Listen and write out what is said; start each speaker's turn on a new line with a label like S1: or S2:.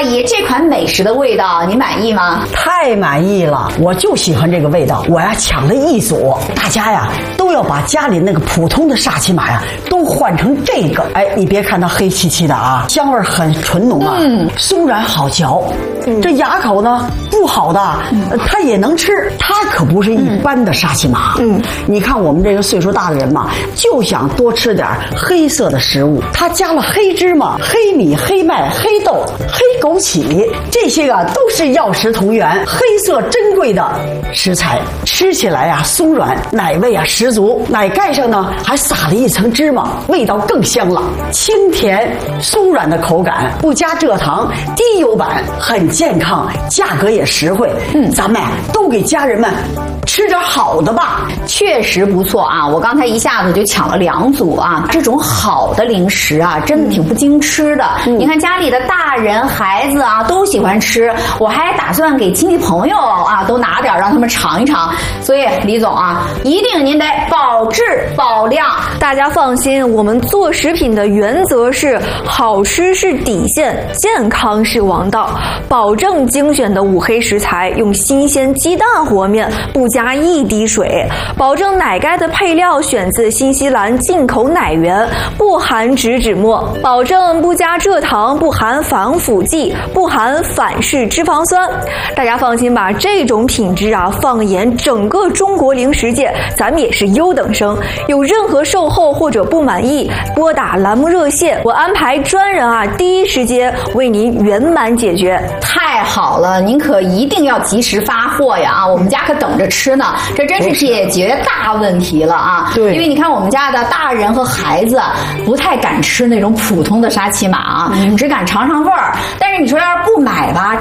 S1: 姨，这款美食的味道你满意吗？
S2: 太满意了，我就喜欢这个味道。我呀抢了一组，大家呀都要把家里那个普通的沙琪玛呀都换成这个。哎，你别看它黑漆漆的啊，香味很纯浓啊，松软好嚼。这牙口呢不好的，它也能吃，它可不是一般的沙琪玛。你看我们这个岁数大的人嘛，就想多吃点黑色的食物，它加了黑芝麻、黑米、黑麦、黑豆、黑枸杞，这些个都是药食同源、黑色珍贵的食材，吃起来呀松软，奶味啊十足，奶盖上呢还撒了一层芝麻，味道更香了，清甜松软的口感，不加蔗糖，低油版，很健康，价格也实惠。咱们都给家人们吃点好的吧。
S1: 确实不错啊，我刚才一下子就抢了2组啊。这种好的零食啊，真的挺不经吃的。你看家里的大人孩子啊都喜欢吃，我还打算给亲戚朋友啊都拿点让他们尝一尝。所以李总啊，一定您得保质保量。
S3: 大家放心，我们做食品的原则是好吃是底线，健康是王道，保证精选的5黑食材，用新鲜鸡蛋和面，不加1滴水，保证奶盖的配料选自新西兰进口奶源，不含植脂末，保证不加蔗糖，不含防腐剂，不含反式脂肪酸。大家放心吧，这种品质啊，放眼整个中国零食界，咱们也是优等生。有任何售后或者不满意，拨打栏目热线，我安排专人啊，第一时间为您圆满解决。
S1: 太好了，您可一定要及时发货呀！啊，我们家可等着吃呢，这真是解决大问题了啊！
S2: 对，
S1: 因为你看我们家的大人和孩子不太敢吃那种普通的沙琪玛啊，只敢尝尝味儿。但是你说要是不买吧，